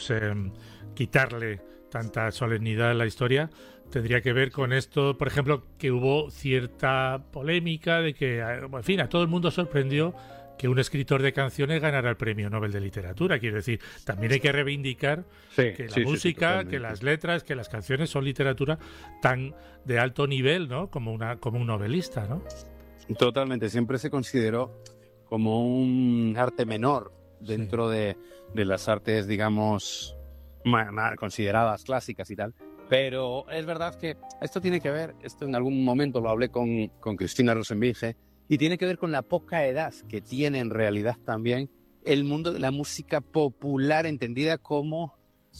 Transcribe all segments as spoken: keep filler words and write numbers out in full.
digamos, eh, quitarle tanta solemnidad a la historia, tendría que ver con esto, por ejemplo, que hubo cierta polémica de que, en fin, a todo el mundo sorprendió que un escritor de canciones ganara el Premio Nobel de Literatura. Quiero decir, también hay que reivindicar Sí, que la sí, sí, música, sí, que las letras, que las canciones son literatura tan de alto nivel, ¿no? Como una, como un novelista, ¿no? Totalmente. Siempre se consideró como un arte menor dentro Sí. de, de las artes, digamos, ma- ma- consideradas clásicas y tal. Pero es verdad que esto tiene que ver, esto en algún momento lo hablé con, con Cristina Rosenvinge, y tiene que ver con la poca edad que tiene en realidad también el mundo de la música popular, entendida como,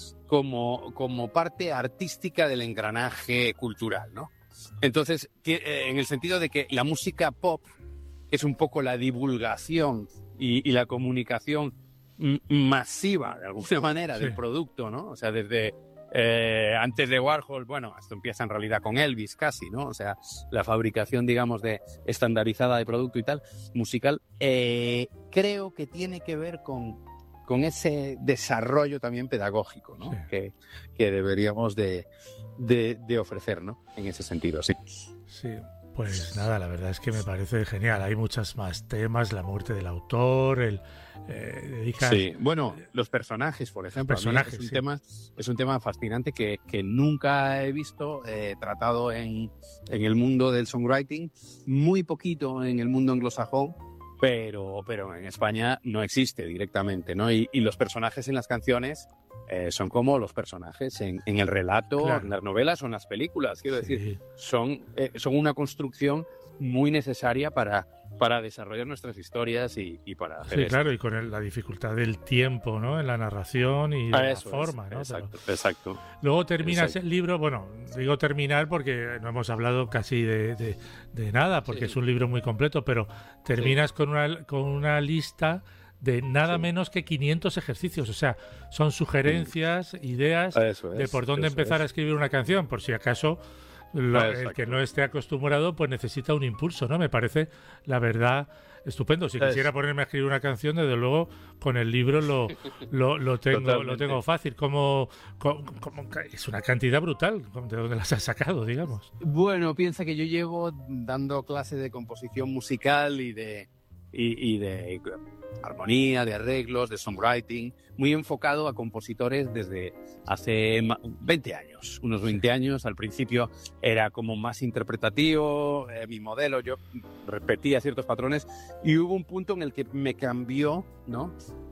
como, como parte artística del engranaje cultural, ¿no? Entonces, ti- eh, en el sentido de que la música pop es un poco la divulgación y, y la comunicación m- masiva, de alguna manera, Sí. del producto, ¿no? O sea, desde eh, antes de Warhol, bueno, esto empieza en realidad con Elvis casi, ¿no? O sea, la fabricación, digamos, de estandarizada de producto y tal, musical, eh, creo que tiene que ver con, con ese desarrollo también pedagógico, ¿no? Sí. Que, que deberíamos de, de, de ofrecer, ¿no? En ese sentido, sí. Sí, pues nada, la verdad es que me parece genial. Hay muchos más temas, la muerte del autor, el eh, dedicas Sí, bueno, los personajes, por ejemplo, a mí personajes, es un sí. tema, es un tema fascinante que, que nunca he visto eh, tratado en, en el mundo del songwriting, muy poquito en el mundo anglosajón, pero, pero en España no existe directamente, ¿no? Y, y los personajes en las canciones eh, son como los personajes en, en el relato, Claro. en las novelas o en las películas, quiero Sí. decir, son, eh, son una construcción muy necesaria para, para desarrollar nuestras historias y, y para hacer Sí, esto. claro, y con el- la dificultad del tiempo, ¿no? En la narración y de Ah, la eso forma, es, ¿no? exacto, Pero exacto. luego terminas Exacto. el libro, bueno, digo terminar porque no hemos hablado casi de, de- de nada, porque Sí. es un libro muy completo, pero terminas con una, con una lista de nada Sí. menos que quinientos ejercicios, o sea, son sugerencias, ideas Eso de es, por dónde eso empezar a es. escribir una canción, por si acaso lo- el Exacto. que no esté acostumbrado pues necesita un impulso, ¿no? Me parece, la verdad, estupendo. Si quisiera Es- ponerme a escribir una canción, desde luego con el libro lo, lo, lo tengo lo Totalmente. tengo fácil. Como, como- como- es una cantidad brutal. ¿De dónde las has sacado, digamos? Bueno, piensa que yo llevo dando clases de composición musical y de, y, y de armonía, de arreglos, de songwriting, muy enfocado a compositores desde hace ma- veinte años, unos veinte años. Al principio era como más interpretativo, eh, mi modelo, yo repetía ciertos patrones y hubo un punto en el que me cambió, ¿no?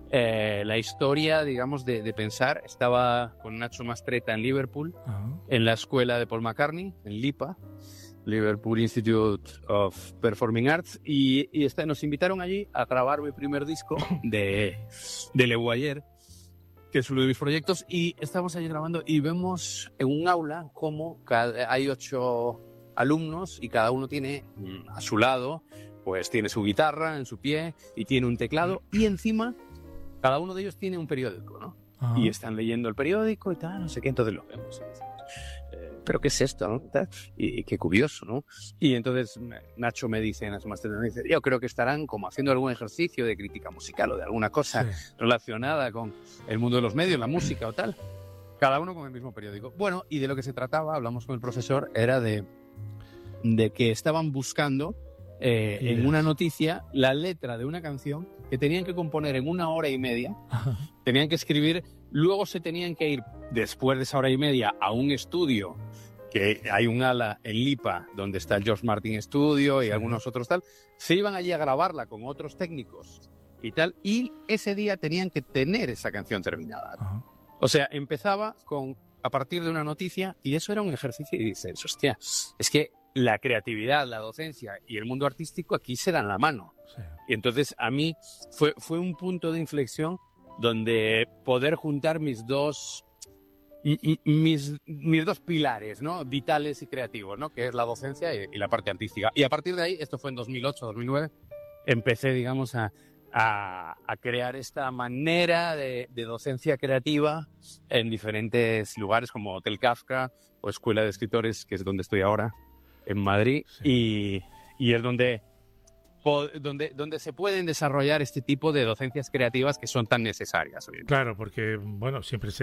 Eh, la historia, digamos, de, de pensar. Estaba con Nacho Mastretta en Liverpool, Ah, en la escuela de Paul McCartney, en LIPA, Liverpool Institute of Performing Arts, y, y este, nos invitaron allí a grabar mi primer disco de, de Le Boyer, que es uno de mis proyectos, y estamos allí grabando y vemos en un aula como cada, hay ocho alumnos y cada uno tiene mm, a su lado, pues tiene su guitarra en su pie y tiene un teclado, y encima cada uno de ellos tiene un periódico, ¿no? ah. Y están leyendo el periódico y tal, no sé qué, entonces lo vemos. Eh, ¿Pero qué es esto, no? Tal, Y, y qué curioso, ¿no? Y entonces Nacho me dice, Nacho Mastretta me dice, yo creo que estarán como haciendo algún ejercicio de crítica musical o de alguna cosa Sí. relacionada con el mundo de los medios, la música o tal. Cada uno con el mismo periódico. Bueno, y de lo que se trataba, hablamos con el profesor, era de, de que estaban buscando eh, en Ideas. una noticia la letra de una canción que tenían que componer en una hora y media, tenían que escribir, luego se tenían que ir después de esa hora y media a un estudio, que hay un ala en LIPA donde está el George Martin Studio y Sí. algunos otros tal, se iban allí a grabarla con otros técnicos y tal, y ese día tenían que tener esa canción terminada. Ajá. O sea, empezaba con a partir de una noticia y eso era un ejercicio y dices, hostia, es que la creatividad, la docencia y el mundo artístico aquí se dan la mano. Sí. Y entonces a mí fue, fue un punto de inflexión donde poder juntar mis dos, m- m- mis, mis dos pilares, ¿no? Vitales y creativos, ¿no? Que es la docencia y, y la parte artística. Y a partir de ahí, esto fue en dos mil ocho, dos mil nueve, empecé, digamos, a, a, a crear esta manera de, de docencia creativa en diferentes lugares como Hotel Kafka o Escuela de Escritores, que es donde estoy ahora, en Madrid. Sí. Y, y es donde, po- donde, donde se pueden desarrollar este tipo de docencias creativas que son tan necesarias hoy en día. Claro, porque, bueno, siempre se